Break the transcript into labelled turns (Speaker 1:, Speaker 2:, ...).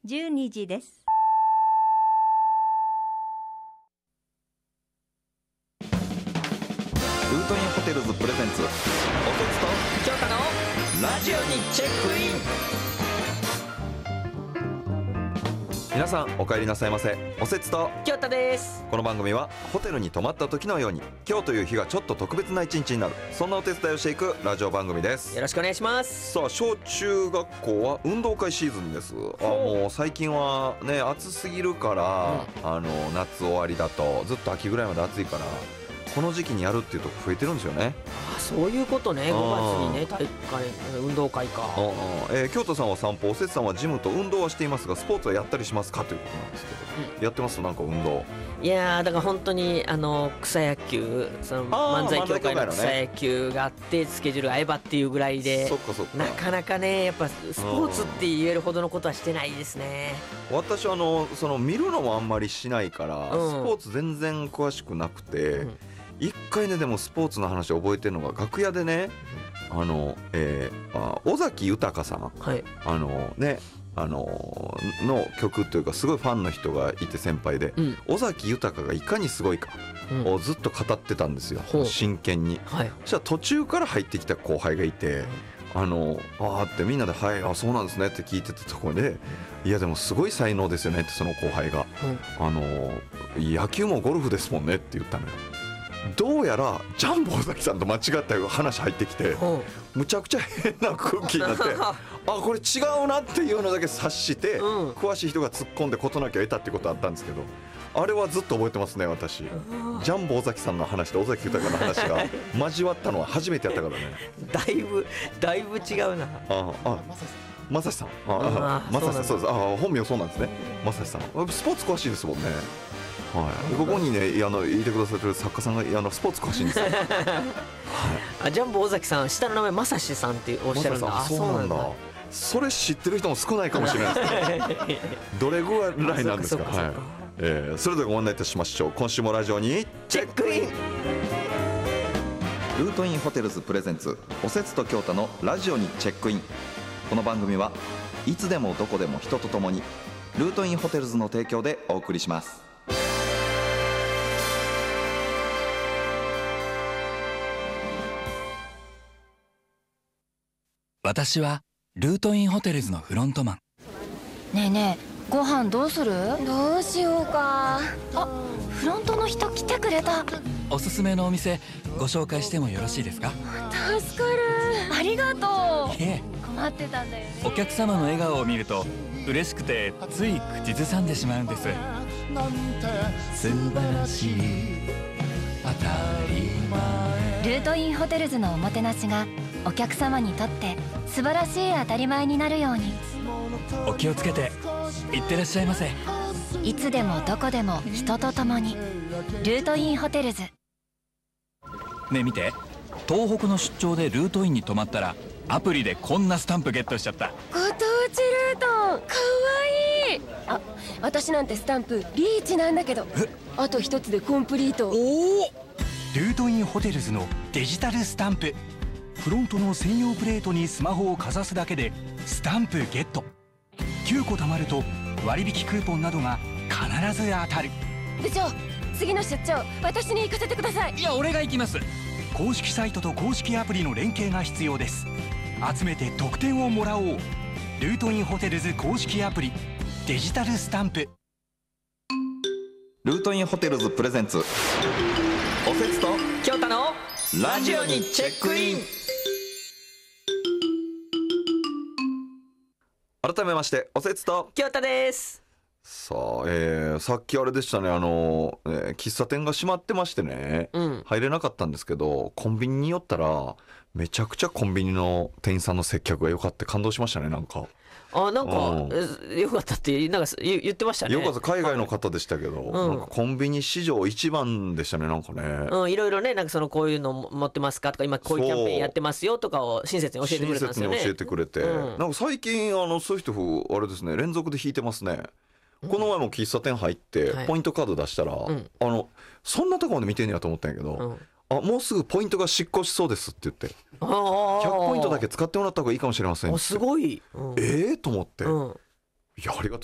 Speaker 1: 12時です。
Speaker 2: ルートインホテルズプレゼンツ、おせつと
Speaker 3: 京太の
Speaker 2: ラジオにチェックイン。皆さんお帰りなさいませ。おせつと
Speaker 3: 京太です。
Speaker 2: この番組はホテルに泊まった時のように今日という日がちょっと特別な一日になる、そんなお手伝いをしていくラジオ番組です。
Speaker 3: よろしくお願いします。
Speaker 2: さあ、小中学校は運動会シーズンです。もう最近はね、暑すぎるから、夏終わりだとずっと秋ぐらいまで暑いからこの時期にやるっていうとこ増えてるんですよね。
Speaker 3: そういうことね。5月にね、体育会運動会か。
Speaker 2: 京都さんは散歩、おせつさんはジムと運動はしていますが、スポーツはやったりしますかということなんですけど、やってます？なんか運動。
Speaker 3: いやー、だから本当に草野球、その漫才協会の草野球があってスケジュールが合えばっていうぐらいで、
Speaker 2: そっか
Speaker 3: なかなかね、やっぱスポーツって言えるほどのことはしてないですね。
Speaker 2: 私はその見るのもあんまりしないから、スポーツ全然詳しくなくて、一回ね、でもスポーツの話覚えてるのが、楽屋でね、尾崎豊さん、の曲というか、すごいファンの人がいて、先輩で、尾崎豊がいかにすごいかをずっと語ってたんですよ、真剣に。そしたら途中から入ってきた後輩がいて、ってみんなで「はい、そうなんですね」って聞いてたところで「いやでもすごい才能ですよね」って、その後輩が「野球もゴルフですもんね」って言ったのよ。どうやらジャンボ尾崎さんと間違った話入ってきて、むちゃくちゃ変な空気になってこれ違うなっていうのだけ察して、詳しい人が突っ込んで事なきを得たってことあったんですけど、あれはずっと覚えてますね。私ジャンボ尾崎さんの話と尾崎豊の話が交わったのは初めてやったからね。
Speaker 3: だいぶ違うな。
Speaker 2: まさしさん、そうです。本名そうなんですね。まさしさんスポーツ詳しいですもんね。ここにね、いてくださってる作家さんがスポーツ詳しいんですよ。
Speaker 3: ジャンボ尾崎さん、下の名前まさしさんっておっしゃるんだ。
Speaker 2: そうなんだ。それ知ってる人も少ないかもしれないですね。どれぐらいなんですか。それではご案内いたしましょう。今週もラジオに
Speaker 3: チェックイン。
Speaker 2: ルートインホテルズプレゼンツ、おせつと京太のラジオにチェックイン。この番組はいつでもどこでも人とともに、ルートインホテルズの提供でお送りします。
Speaker 4: 私はルートインホテルズのフロントマン。
Speaker 5: ねえねえ、ご飯どうする？
Speaker 6: どうしようか。
Speaker 5: フロントの人来てくれた。
Speaker 4: おすすめのお店ご紹介してもよろしいですか？
Speaker 6: 助かる。
Speaker 5: ありがとう。
Speaker 4: いえ、
Speaker 6: 困ってたんだよね。
Speaker 4: お客様の笑顔を見ると嬉しくてつい口ずさんでしまうんです。素晴らしい当たり前。
Speaker 5: ルートインホテルズのおもてなしがお客様にとって素晴らしい当たり前になるように。
Speaker 4: お気をつけていってらっしゃいませ。
Speaker 5: いつでもどこでも人と共に、ルートインホテルズ。
Speaker 4: ねえ見て、東北の出張でルートインに泊まったらアプリでこんなスタンプゲットしちゃった。
Speaker 6: ご当地ルートかわいい。私なんてスタンプリーチなんだけど、あと一つでコンプリート。
Speaker 7: ルートインホテルズのデジタルスタンプ。フロントの専用プレートにスマホをかざすだけでスタンプゲット。9個貯まると割引クーポンなどが必ず当たる。
Speaker 6: 部長、次の出張私に行かせてください。
Speaker 4: いや、俺が行きます。
Speaker 7: 公式サイトと公式アプリの連携が必要です。集めて得点をもらおう。ルートインホテルズ公式アプリデジタルスタンプ。
Speaker 2: ルートインホテルズプレゼンツ、おせつと
Speaker 3: 京太の
Speaker 2: ラジオにチェックイン。改めましておせつと
Speaker 3: 京太です。
Speaker 2: さあ、さっきあれでしたね、喫茶店が閉まってましてね、入れなかったんですけど、コンビニに寄ったらめちゃくちゃコンビニの店員さんの接客が良かって感動しましたね。なんか
Speaker 3: なんか良かったってなんか言ってましたね。
Speaker 2: よかった。海外の方でしたけど、なんかコンビニ史上一番でしたね。なんかね、
Speaker 3: いろいろね、なんかこういうの持ってますかとか、今こういうキャンペーンやってますよとかを親切に教えてくれたんですよね。
Speaker 2: 親切に教えてくれて、なんか最近そういう人あれですね、連続で引いてますね。この前も喫茶店入ってポイントカード出したら、そんなところまで見てんねやと思ったんやけど、もうすぐポイントが失効しそうですって言って、100ポイントだけ使ってもらった方がいいかもしれませんって。
Speaker 3: すごい、
Speaker 2: と思って、いや、ありがとう